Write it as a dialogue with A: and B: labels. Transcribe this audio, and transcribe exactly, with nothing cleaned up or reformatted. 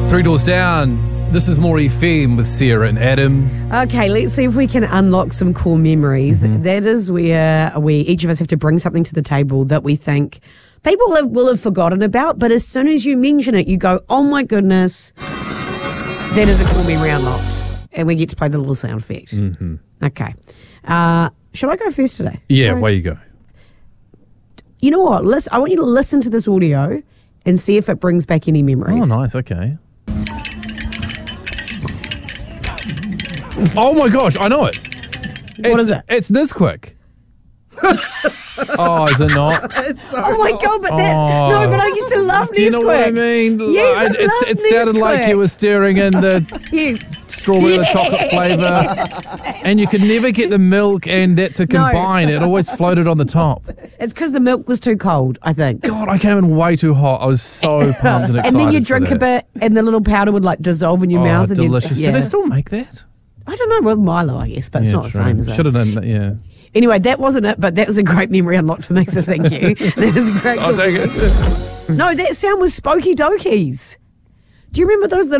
A: Three Doors Down. This is More F M with Sarah and Adam.
B: Okay, let's see if we can unlock some core memories. Mm-hmm. That is where we each of us have to bring something to the table that we think people have, will have forgotten about, but as soon as you mention it, you go, oh my goodness, that is a core memory unlocked. And we get to play the little sound effect.
A: Mm-hmm.
B: Okay. Uh, should I go first today?
A: Yeah,
B: Sorry.
A: way you go.
B: You know what? Listen, I want you to listen to this audio and see if it brings back any memories.
A: Oh, nice. Okay. Oh my gosh, I know it.
B: What
A: it's,
B: is it?
A: It's Nisquik. Oh, is it not?
B: So oh my god, but that
A: oh.
B: no, but I used to love Nesquik.
A: Do you know what I mean?
B: Yes, I, I
A: it,
B: love
A: it sounded
B: Nesquik.
A: like you were stirring in the
B: yes.
A: strawberry yeah. chocolate flavour, and you could never get the milk and that to combine. No. It always floated on the top.
B: It's because the milk was too cold, I think.
A: God, I came in way too hot. I was so pumped and excited.
B: And then you drink a bit, and the little powder would like dissolve in your
A: oh,
B: mouth.
A: Delicious.
B: And
A: yeah. Do they still make that?
B: I don't know. Well, Milo, I guess, but
A: yeah,
B: it's not
A: true.
B: the same as it.
A: Should have done. Yeah.
B: Anyway, that wasn't it, but that was a great memory unlocked for me, so thank you. That was a great.
A: I'll take it.
B: No, that sound was Spooky Dokies. Do you remember those little